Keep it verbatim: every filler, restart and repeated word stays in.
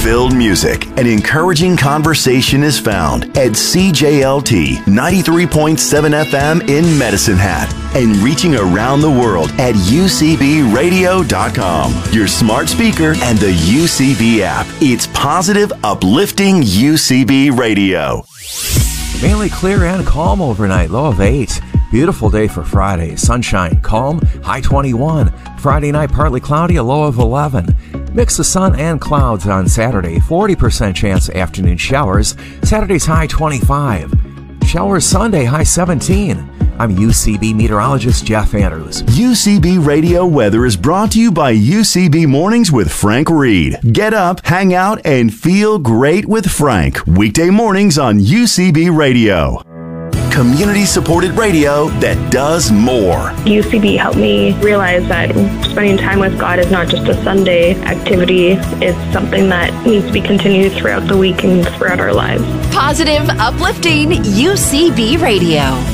Hope-filled music and encouraging conversation is found at C J L T ninety-three point seven F M in Medicine Hat and reaching around the world at U C B radio dot com, your smart speaker, and the U C B app. It's positive, uplifting U C B radio. Mainly clear and calm overnight, low of eight. Beautiful day for Friday. Sunshine, calm, high twenty-one. Friday night, partly cloudy, a low of eleven. Mix of sun and clouds on Saturday. forty percent chance of afternoon showers. Saturday's high twenty-five. Showers Sunday, high seventeen. I'm U C B meteorologist Jeff Andrews. U C B Radio weather is brought to you by U C B Mornings with Frank Reed. Get up, hang out, and feel great with Frank. Weekday mornings on U C B Radio. Community-supported radio that does more. U C B helped me realize that spending time with God is not just a Sunday activity. It's something that needs to be continued throughout the week and throughout our lives. Positive, uplifting U C B Radio.